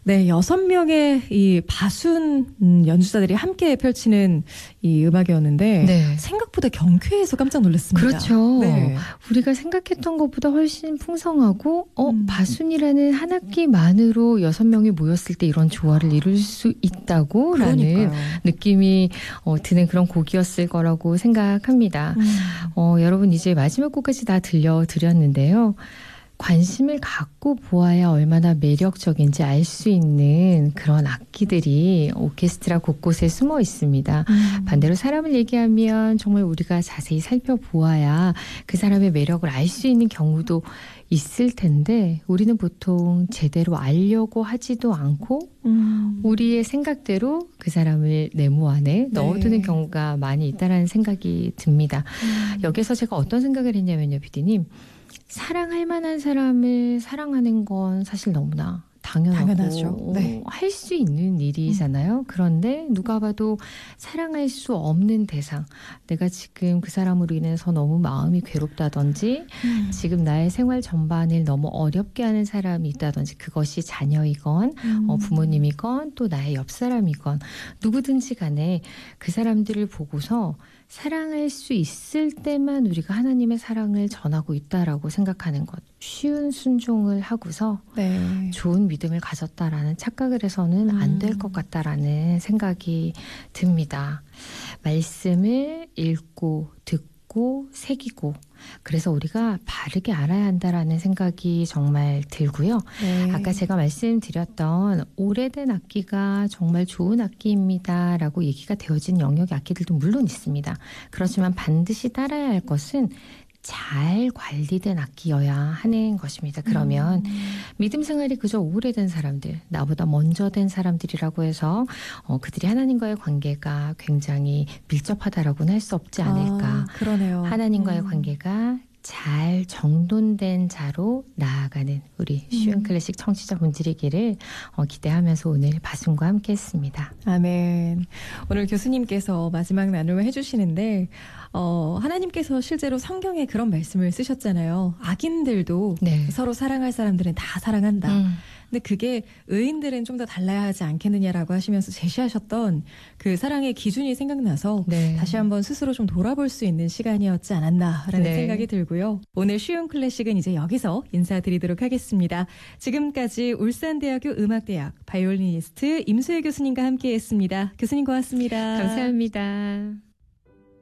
네, 6명의 이 바순 연주자들이 함께 펼치는 이 음악이었는데 네. 생각보다 경쾌해서 깜짝 놀랐습니다. 그렇죠. 네. 우리가 생각했던 것보다 훨씬 풍성하고 바순이라는 한 악기만으로 6명이 모였을 때 이런 조화를 이룰 수 있다고라는 그러니까요. 느낌이 드는 그런 곡이었을 거라고 생각합니다. 여러분 이제 마지막 곡까지 다 들려드렸는데요. 관심을 갖고 보아야 얼마나 매력적인지 알 수 있는 그런 악기들이 오케스트라 곳곳에 숨어 있습니다. 반대로 사람을 얘기하면 정말 우리가 자세히 살펴보아야 그 사람의 매력을 알 수 있는 경우도 있을 텐데 우리는 보통 제대로 알려고 하지도 않고 우리의 생각대로 그 사람을 네모 안에 넣어두는 경우가 많이 있다는 생각이 듭니다. 여기서 제가 어떤 생각을 했냐면요, PD님. 사랑할 만한 사람을 사랑하는 건 사실 너무나 당연하죠. 네. 할 수 있는 일이잖아요. 그런데 누가 봐도 사랑할 수 없는 대상, 내가 지금 그 사람으로 인해서 너무 마음이 괴롭다든지 지금 나의 생활 전반을 너무 어렵게 하는 사람이 있다든지 그것이 자녀이건 부모님이건 또 나의 옆 사람이건 누구든지 간에 그 사람들을 보고서 사랑할 수 있을 때만 우리가 하나님의 사랑을 전하고 있다라고 생각하는 것. 쉬운 순종을 하고서 좋은 믿음을 가졌다라는 착각을 해서는 안 될 것 같다라는 생각이 듭니다. 말씀을 읽고 듣고 새기고 그래서 우리가 바르게 알아야 한다라는 생각이 정말 들고요. 아까 제가 말씀드렸던 오래된 악기가 정말 좋은 악기입니다라고 얘기가 되어진 영역의 악기들도 물론 있습니다. 그렇지만 반드시 따라야 할 것은 잘 관리된 악기여야 하는 것입니다. 그러면 믿음 생활이 그저 오래된 사람들, 나보다 먼저 된 사람들이라고 해서 그들이 하나님과의 관계가 굉장히 밀접하다라고는 할 수 없지 않을까. 그러네요. 하나님과의 관계가 잘 정돈된 자로 나아가는 우리 쉬운 클래식 청취자분들이기를 기대하면서 오늘 바순과 함께 했습니다. 아멘. 오늘 교수님께서 마지막 나눔을 해주시는데 하나님께서 실제로 성경에 그런 말씀을 쓰셨잖아요. 악인들도 서로 사랑할 사람들은 다 사랑한다. 근데 그게 의인들은 좀 더 달라야 하지 않겠느냐라고 하시면서 제시하셨던 그 사랑의 기준이 생각나서 다시 한번 스스로 좀 돌아볼 수 있는 시간이었지 않았나라는 생각이 들고요. 오늘 쉬운 클래식은 이제 여기서 인사드리도록 하겠습니다. 지금까지 울산대학교 음악대학 바이올리니스트 임수혜 교수님과 함께했습니다. 교수님 고맙습니다. 감사합니다.